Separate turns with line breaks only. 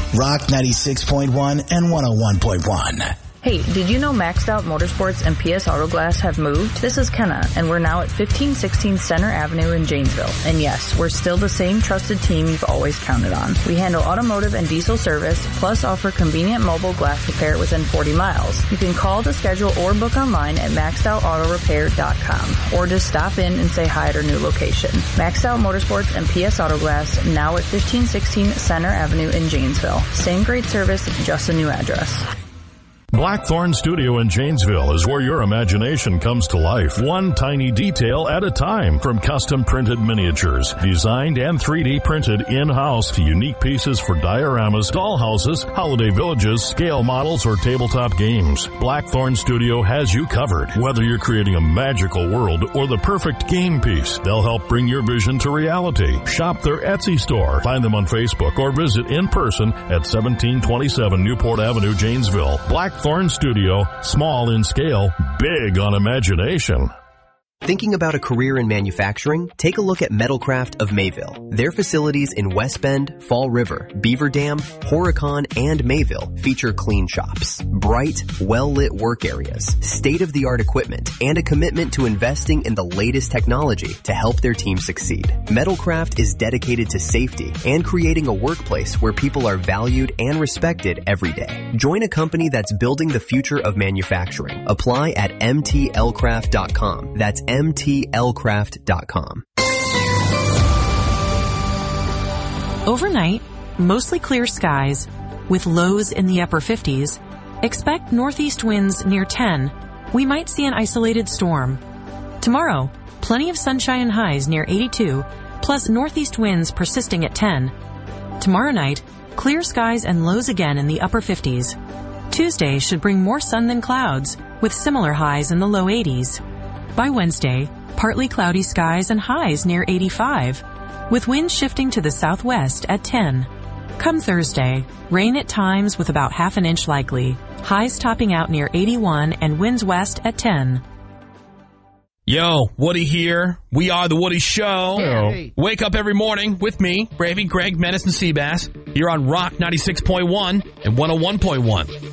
Rock 96.1 and 101.1.
Hey, did you know Maxed Out Motorsports and PS Auto Glass have moved? This is Kenna, and we're now at 1516 Center Avenue in Janesville. And yes, we're still the same trusted team you've always counted on. We handle automotive and diesel service, plus offer convenient mobile glass repair within 40 miles. You can call to schedule or book online at maxedoutoautorepair.com, or just stop in and say hi at our new location. Maxed Out Motorsports and PS Auto Glass, now at 1516 Center Avenue in Janesville. Same great service, just a new address.
Blackthorn Studio in Janesville is where your imagination comes to life, one tiny detail at a time. From custom printed miniatures, designed and 3D printed in-house, to unique pieces for dioramas, dollhouses, holiday villages, scale models, or tabletop games. Blackthorn Studio has you covered. Whether you're creating a magical world or the perfect game piece, they'll help bring your vision to reality. Shop their Etsy store. Find them on Facebook or visit in person at 1727 Newport Avenue, Janesville. Blackthorn Studio, small in scale, big on imagination.
Thinking about a career in manufacturing? Take a look at Metalcraft of Mayville. Their facilities in West Bend, Fall River, Beaver Dam, Horicon, and Mayville feature clean shops, bright, well-lit work areas, state-of-the-art equipment, and a commitment to investing in the latest technology to help their team succeed. Metalcraft is dedicated to safety and creating a workplace where people are valued and respected every day. Join a company that's building the future of manufacturing. Apply at mtlcraft.com. That's mtlcraft.com.
Overnight, mostly clear skies with lows in the upper 50s. Expect northeast winds near 10. We might see an isolated storm. Tomorrow, plenty of sunshine and highs near 82, plus northeast winds persisting at 10. Tomorrow night, clear skies and lows again in the upper 50s. Tuesday should bring more sun than clouds, with similar highs in the low 80s. By Wednesday, partly cloudy skies and highs near 85, with winds shifting to the southwest at 10. Come Thursday, rain at times with about half an inch likely, highs topping out near 81 and winds west at 10.
Yo, Woody here. We are The Woody Show.
Hey.
Wake up every morning with me, Bravey, Greg, Menace, and Seabass, here on Rock 96.1 and 101.1.